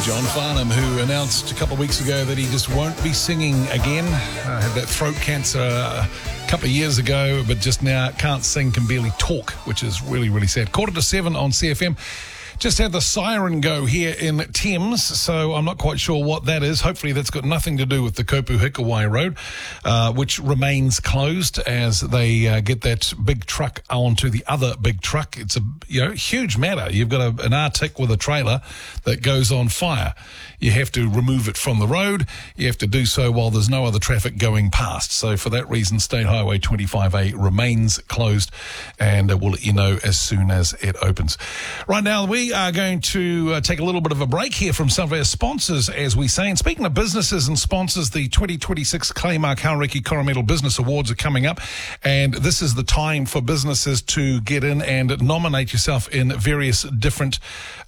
John Farnham, who announced a couple of weeks ago that he just won't be singing again. Had that throat cancer a couple of years ago, but just now can't sing, can barely talk, which is really, really sad. 6:45 on CFM. Just had the siren go here in Thames, so I'm not quite sure what that is. Hopefully that's got nothing to do with the Kopu Hikawai Road, which remains closed as they get that big truck onto the other big truck. It's a huge matter. You've got an Arctic with a trailer that goes on fire. You have to remove it from the road. You have to do so while there's no other traffic going past. So for that reason, State Highway 25A remains closed, and we'll let you know as soon as it opens. Right now, we are going to take a little bit of a break here from some of our sponsors, as we say. And speaking of businesses and sponsors, the 2026 Claymark Hauraki Coromandel Business Awards are coming up, and this is the time for businesses to get in and nominate yourself in various different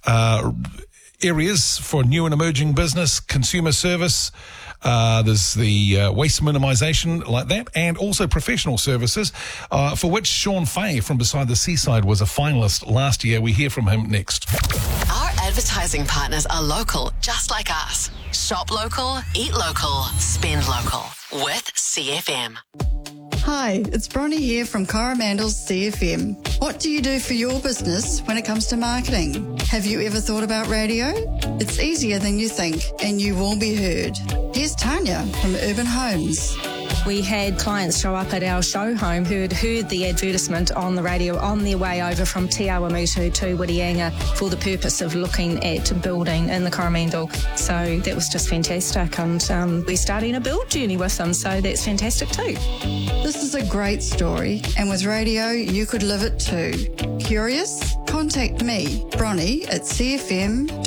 areas for new and emerging business, consumer service. There's the waste minimisation like that, and also professional services, for which Sean Fay from Beside the Seaside was a finalist last year. We hear from him next. Our advertising partners are local, just like us. Shop local, eat local, spend local with CFM. Hi, it's Bronnie here from Coromandel's CFM. What do you do for your business when it comes to marketing? Have you ever thought about radio? It's easier than you think, and you will be heard. Here's Tanya from Urban Homes. We had clients show up at our show home who had heard the advertisement on the radio on their way over from Te Awamutu to Whitianga for the purpose of looking at building in the Coromandel. So that was just fantastic, and we're starting a build journey with them, so that's fantastic too. This is a great story, and with radio, you could live it too. Curious? Contact me, Bronnie, at cfm.co.nz.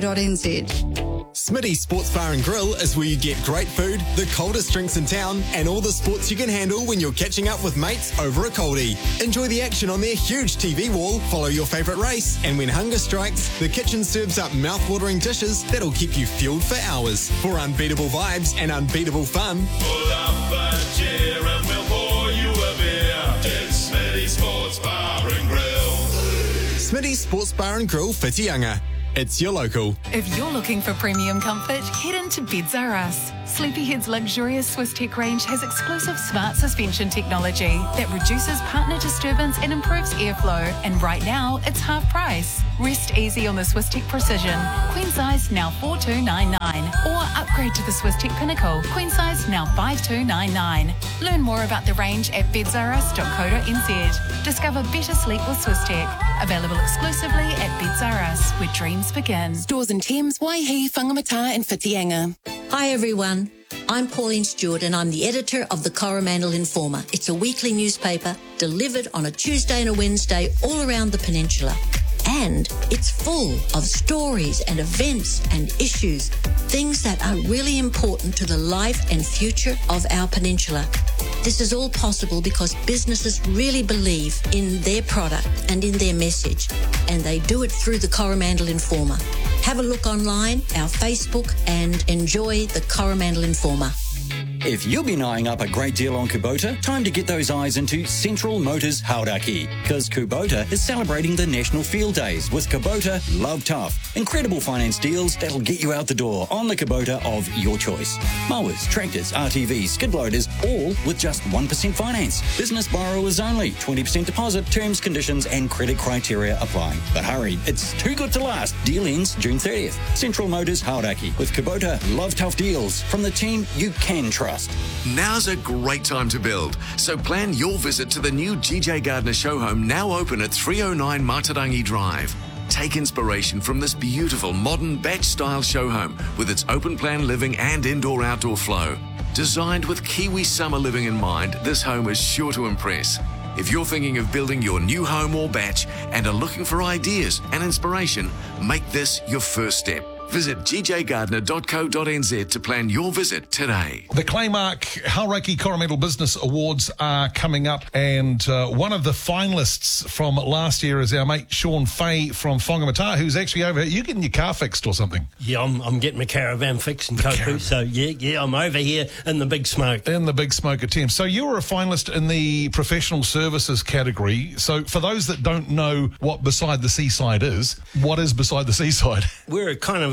Smitty Sports Bar and Grill is where you get great food, the coldest drinks in town, and all the sports you can handle when you're catching up with mates over a coldie. Enjoy the action on their huge TV wall, follow your favourite race, and when hunger strikes, the kitchen serves up mouth-watering dishes that'll keep you fueled for hours. For unbeatable vibes and unbeatable fun, pull up a chair and we'll pour you a beer. It's Smitty Sports Bar and Grill. Smitty Sports Bar and Grill, Whitianga. It's your local. If you're looking for premium comfort, head into Beds R Us. Sleepyhead's luxurious Swiss Tech range has exclusive smart suspension technology that reduces partner disturbance and improves airflow. And right now, it's half price. Rest easy on the Swiss Tech Precision. Queen size now $4,299. Or upgrade to the Swiss Tech Pinnacle. Queen size now $5,299. Learn more about the range at bedsrus.co.nz. Discover better sleep with Swiss Tech. Available exclusively at Beds R Us, where dreams begin. Stores in Thames, Waihi, Whangamata and Whitianga. Hi everyone, I'm Pauline Stewart and I'm the editor of the Coromandel Informer. It's a weekly newspaper delivered on a Tuesday and a Wednesday all around the peninsula. And it's full of stories and events and issues, things that are really important to the life and future of our peninsula. This is all possible because businesses really believe in their product and in their message, and they do it through the Coromandel Informer. Have a look online, our Facebook, and enjoy the Coromandel Informer. If you've been eyeing up a great deal on Kubota, time to get those eyes into Central Motors Hauraki, because Kubota is celebrating the National Field Days with Kubota Love Tough. Incredible finance deals that'll get you out the door on the Kubota of your choice. Mowers, tractors, RTVs, skid loaders, all with just 1% finance. Business borrowers only, 20% deposit, terms, conditions and credit criteria apply. But hurry, it's too good to last. Deal ends June 30th. Central Motors Hauraki with Kubota Love Tough deals from the team you can trust. Now's a great time to build, so plan your visit to the new GJ Gardner show home, now open at 309 Matarangi Drive. Take inspiration from this beautiful modern batch-style show home with its open-plan living and indoor-outdoor flow. Designed with Kiwi summer living in mind, this home is sure to impress. If you're thinking of building your new home or batch and are looking for ideas and inspiration, make this your first step. Visit gjgardner.co.nz to plan your visit today. The Claymark Hauraki Coromandel Business Awards are coming up, and one of the finalists from last year is our mate Sean Fay from Whangamata, who's actually over here. You getting your car fixed or something? Yeah, I'm getting my caravan fixed in Kopu, so yeah, I'm over here in the Big Smoke. In the Big Smoke attempt. So you were a finalist in the professional services category. So for those that don't know what Beside the Seaside is, what is Beside the Seaside? We're a kind of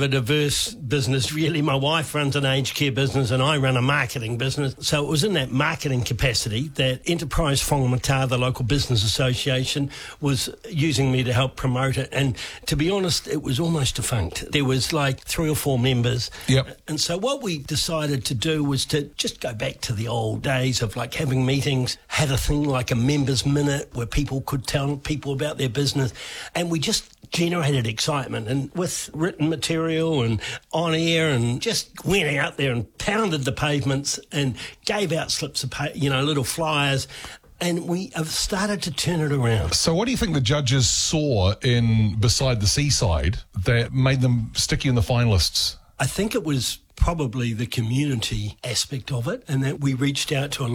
a diverse business, really. My wife runs an aged care business and I run a marketing business. So it was in that marketing capacity that Enterprise Whangamata, the local business association, was using me to help promote it. And to be honest, it was almost defunct. There was like 3 or 4 members. Yep. And so what we decided to do was to just go back to the old days of like having meetings, had a thing like a members minute where people could tell people about their business. And we just generated excitement, and with written material and on air, and just went out there and pounded the pavements and gave out slips of little flyers, and we have started to turn it around. So what do you think the judges saw in Beside the Seaside that made them stick you in the finalists? I think it was probably the community aspect of it, and that we reached out to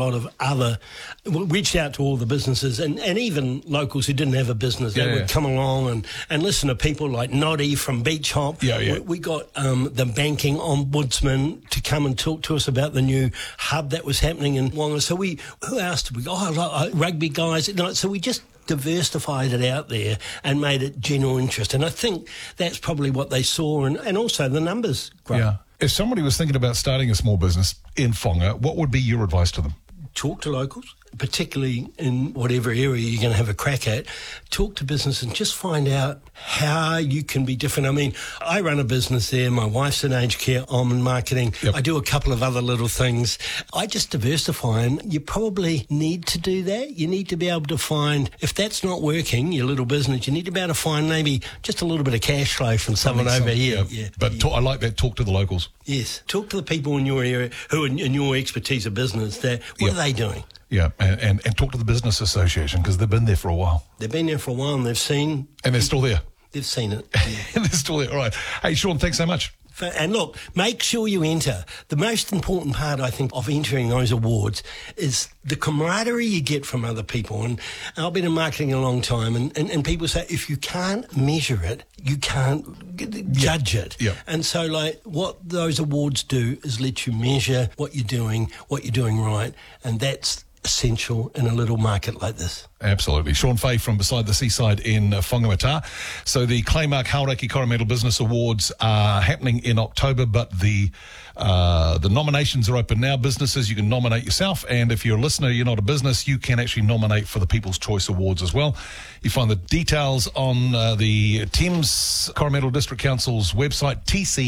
reached out to all the businesses and even locals who didn't have a business. They would come along and listen to people like Noddy from Beach Hop. We got the banking ombudsman to come and talk to us about the new hub that was happening in Wonga. So who else did we go? Rugby guys. So we just diversified it out there and made it general interest. And I think that's probably what they saw, and also the numbers grow. Yeah. If somebody was thinking about starting a small business in Whonga, what would be your advice to them? Talk to locals, particularly in whatever area you're going to have a crack at. Talk to business and just find out how you can be different. I mean, I run a business there. My wife's in aged care. I'm in marketing. Yep. I do a couple of other little things. I just diversify, and you probably need to do that. You need to be able to find, if that's not working, your little business, you need to be able to find maybe just a little bit of cash flow from someone over here. Yeah. But I like that. Talk to the locals. Yes. Talk to the people in your area who are in your expertise of business. What are they doing? Yeah, and talk to the Business Association, because they've been there for a while. They've been there for a while, and they've seen... And they're still there. They've seen it. And they're still there. All right. Hey, Sean, thanks so much. And look, make sure you enter. The most important part, I think, of entering those awards is the camaraderie you get from other people. And I've been in marketing a long time, and people say if you can't measure it, you can't judge it. Yep. And so, like, what those awards do is let you measure what you're doing right, and that's essential in a little market like this. Absolutely. Sean Fay from Beside the Seaside in Whangamata. So the Claymark Hauraki Coromandel Business Awards are happening in October, but the nominations are open now. Businesses, you can nominate yourself, and if you're a listener, you're not a business, you can actually nominate for the People's Choice Awards as well. You find the details on the Thames Coromandel District Council's website,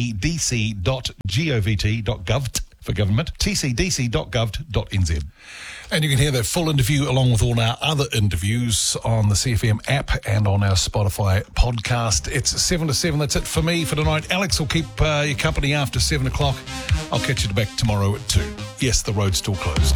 tcdc.govt for government, tcdc.gov.nz. And you can hear that full interview along with all our other interviews on the CFM app and on our Spotify podcast. It's 7 to 7. That's it for me for tonight. Alex will keep your company after 7 o'clock. I'll catch you back tomorrow at 2. Yes, the road's still closed.